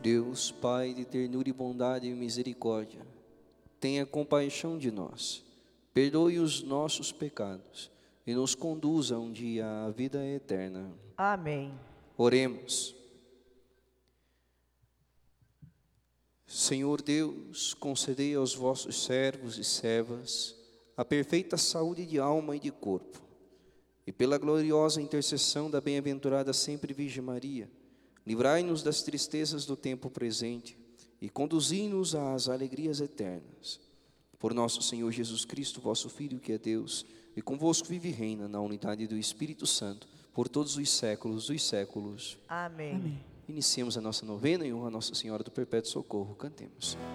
Deus, Pai de ternura e bondade e misericórdia, tenha compaixão de nós, perdoe os nossos pecados e nos conduza um dia à vida eterna. Amém. Oremos. Senhor Deus, concedei aos vossos servos e servas a perfeita saúde de alma e de corpo, e pela gloriosa intercessão da bem-aventurada sempre Virgem Maria, livrai-nos das tristezas do tempo presente e conduzi-nos às alegrias eternas. Por nosso Senhor Jesus Cristo, vosso Filho, que é Deus, e convosco vive e reina na unidade do Espírito Santo, por todos os séculos dos séculos. Amém. Iniciemos a nossa novena em honra a Nossa Senhora do Perpétuo Socorro. Cantemos.